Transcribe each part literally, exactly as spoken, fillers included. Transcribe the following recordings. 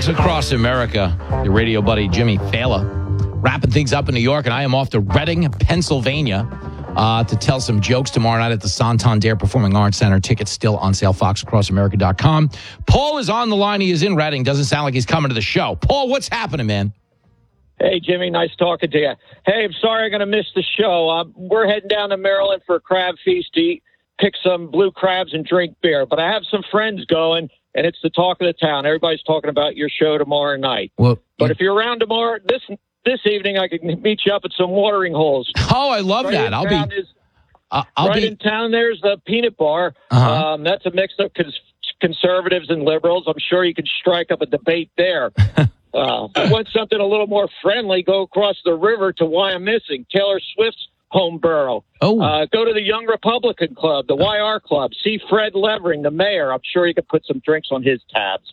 across America. Your radio buddy, Jimmy Fallon, wrapping things up in New York, and I am off to Reading, Pennsylvania, uh, to tell some jokes tomorrow night at the Santander Performing Arts Center. Tickets still on sale, fox across america dot com. Paul is on the line. He is in Reading. Doesn't sound like he's coming to the show. Paul, what's happening, man? Hey, Jimmy, nice talking to you. Hey, I'm sorry I'm going to miss the show. Um, we're heading down to Maryland for a crab feast to eat, pick some blue crabs and drink beer. But I have some friends going, and it's the talk of the town. Everybody's talking about your show tomorrow night. Well, but you... if you're around tomorrow, this this evening, I can meet you up at some watering holes. Oh, I love right that. I'll be... Is, uh, I'll right be... in town, there's the Peanut Bar. Uh-huh. Um, that's a mix of cons- conservatives and liberals. I'm sure you could strike up a debate there. Uh, if you want something a little more friendly, go across the river to Wyomissing, Taylor Swift's home borough. Oh. Uh, go to the Young Republican Club, the Y R Club. See Fred Levering, the mayor. I'm sure you could put some drinks on his tabs.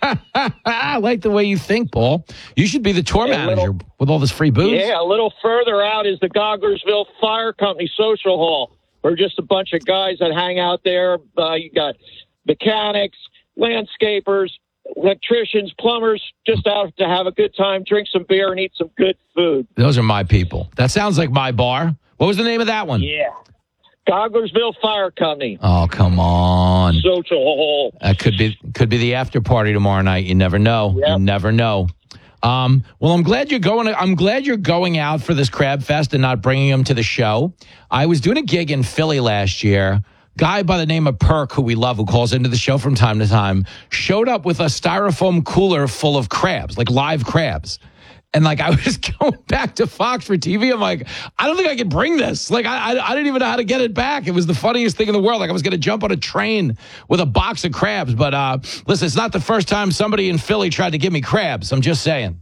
I like the way you think, Paul. You should be the tour yeah, manager little, with all this free booze. Yeah, a little further out is the Goglersville Fire Company Social Hall. We're just a bunch of guys that hang out there. Uh, you got mechanics, landscapers, electricians, plumbers, just out to have a good time, drink some beer, and eat some good food. Those are my people. That sounds like my bar. What was the name of that one? Yeah. Goglersville Fire Company. Oh, come on. Social hall. That could be could be the after party tomorrow night. You never know. Yep. You never know. Um, well, I'm glad you're going. I'm glad you're going out for this Crab Fest and not bringing them to the show. I was doing a gig in Philly last year. Guy by the name of Perk, who we love, who calls into the show from time to time, showed up with a styrofoam cooler full of crabs, like live crabs. And like I was going back to Fox for T V. I'm like, I don't think I can bring this. Like I, I, I didn't even know how to get it back. It was the funniest thing in the world. Like I was going to jump on a train with a box of crabs. But uh, listen, it's not the first time somebody in Philly tried to give me crabs. I'm just saying.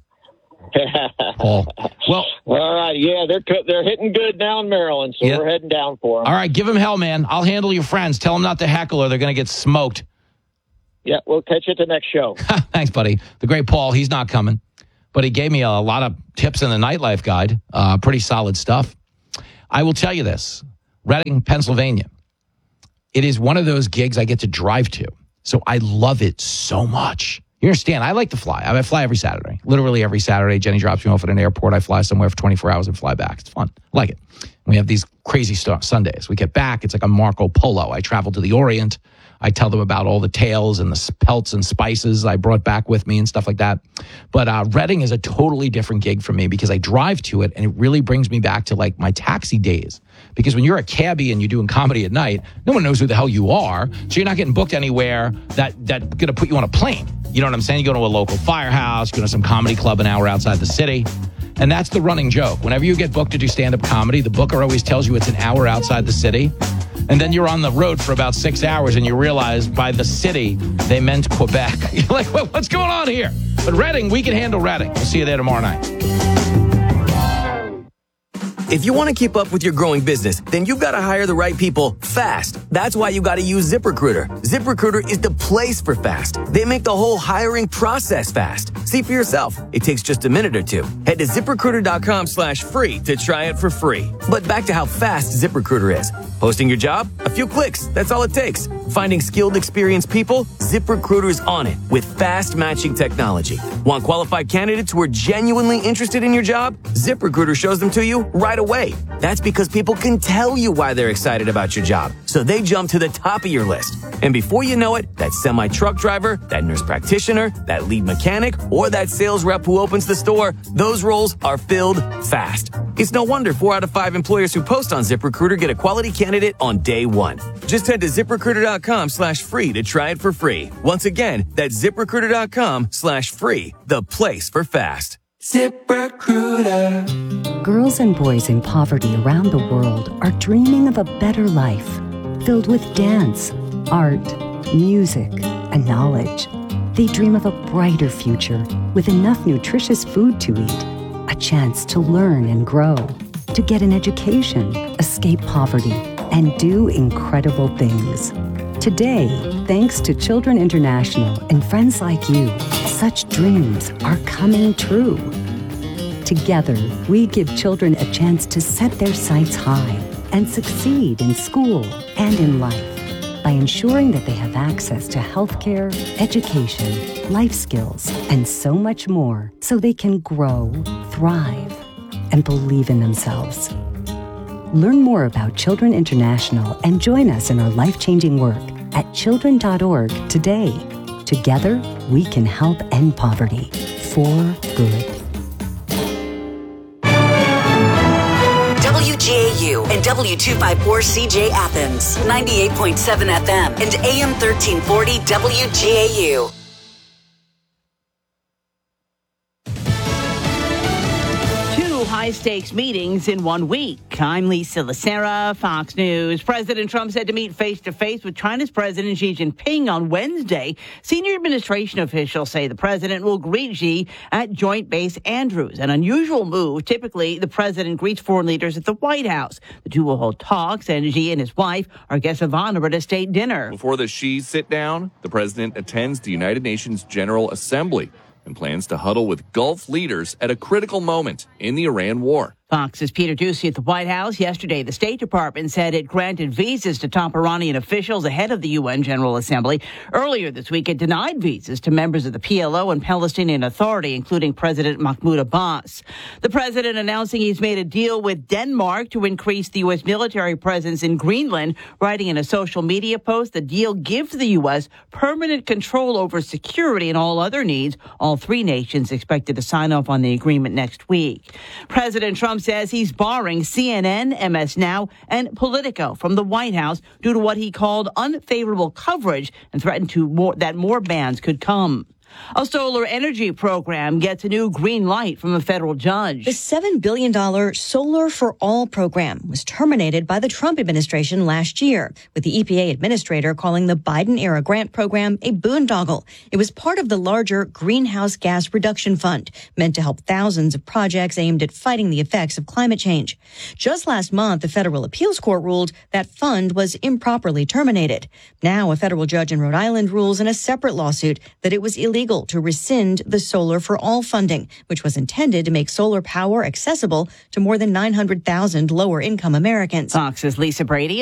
Paul. Well, all right, yeah, they're they're hitting good now in Maryland, so yeah. We're heading down for them. All right, give them hell, man. I'll handle your friends. Tell them not to heckle or they're going to get smoked. Yeah, we'll catch you at the next show. Thanks, buddy. The great Paul, he's not coming, but he gave me a lot of tips in the nightlife guide. Uh, pretty solid stuff. I will tell you this: Reading, Pennsylvania. It is one of those gigs I get to drive to, so I love it so much. You understand? I like to fly. I, mean, I fly every Saturday. Literally every Saturday. Jenny drops me off at an airport. I fly somewhere for twenty-four hours and fly back. It's fun. I like it. We have these crazy st- Sundays. We get back. It's like a Marco Polo. I travel to the Orient. I tell them about all the tales and the pelts and spices I brought back with me and stuff like that. But uh, Reading is a totally different gig for me because I drive to it and it really brings me back to like my taxi days. Because when you're a cabbie and you're doing comedy at night, no one knows who the hell you are. So you're not getting booked anywhere that that's going to put you on a plane. You know what I'm saying? You go to a local firehouse, you go to some comedy club an hour outside the city. And that's the running joke. Whenever you get booked to do stand-up comedy, the booker always tells you it's an hour outside the city. And then you're on the road for about six hours and you realize by the city, they meant Quebec. You're like, what's going on here? But Reading, we can handle Reading. We'll see you there tomorrow night. If you want to keep up with your growing business, then you've got to hire the right people fast. That's why you got to use ZipRecruiter. ZipRecruiter is the place for fast. They make the whole hiring process fast. See for yourself. It takes just a minute or two. Head to ZipRecruiter.com slash free to try it for free. But back to how fast ZipRecruiter is. Posting your job? A few clicks. That's all it takes. Finding skilled, experienced people? ZipRecruiter's on it with fast matching technology. Want qualified candidates who are genuinely interested in your job? ZipRecruiter shows them to you right away. That's because people can tell you why they're excited about your job. So they jump to the top of your list. And before you know it, that semi-truck driver, that nurse practitioner, that lead mechanic, or that sales rep who opens the store, those roles are filled fast. It's no wonder four out of five employers who post on ZipRecruiter get a quality candidate on day one. Just head to ZipRecruiter.com slash free to try it for free. Once again, that's ZipRecruiter.com slash free, the place for fast. ZipRecruiter. Girls and boys in poverty around the world are dreaming of a better life, filled with dance, art, music, and knowledge. They dream of a brighter future with enough nutritious food to eat, a chance to learn and grow, to get an education, escape poverty, and do incredible things. Today, thanks to Children International and friends like you, such dreams are coming true. Together, we give children a chance to set their sights high and succeed in school and in life. by ensuring that they have access to healthcare, education, life skills, and so much more so they can grow, thrive, and believe in themselves. Learn more about Children International and join us in our life-changing work at children dot org today. Together, we can help end poverty for good. W G A U and W two fifty-four C J Athens, ninety-eight point seven F M and A M thirteen forty W G A U. High-stakes meetings in one week. I'm Lisa Lacera, Fox News. President Trump said to meet face-to-face with China's President Xi Jinping on Wednesday. Senior administration officials say the president will greet Xi at Joint Base Andrews, an unusual move. Typically, the president greets foreign leaders at the White House. The two will hold talks, and Xi and his wife are guests of honor at a state dinner. Before the Xi sit-down, the president attends the United Nations General Assembly and plans to huddle with Gulf leaders at a critical moment in the Iran war. Fox's Peter Doocy at the White House. Yesterday, the State Department said it granted visas to top Iranian officials ahead of the U N General Assembly. Earlier this week, it denied visas to members of the P L O and Palestinian Authority, including President Mahmoud Abbas. The president announcing he's made a deal with Denmark to increase the U S military presence in Greenland, writing in a social media post, the deal gives the U S permanent control over security and all other needs. All three nations expected to sign off on the agreement next week. President Trump says he's barring C N N, M S Now, and Politico from the White House due to what he called unfavorable coverage and threatened to more, that more bans could come. A solar energy program gets a new green light from a federal judge. The seven billion dollars Solar for All program was terminated by the Trump administration last year, with the E P A administrator calling the Biden-era grant program a boondoggle. It was part of the larger Greenhouse Gas Reduction Fund, meant to help thousands of projects aimed at fighting the effects of climate change. Just last month, the federal appeals court ruled that fund was improperly terminated. Now, a federal judge in Rhode Island rules in a separate lawsuit that it was illegal to rescind the Solar for All funding, which was intended to make solar power accessible to more than nine hundred thousand lower-income Americans. Fox's Lisa Brady.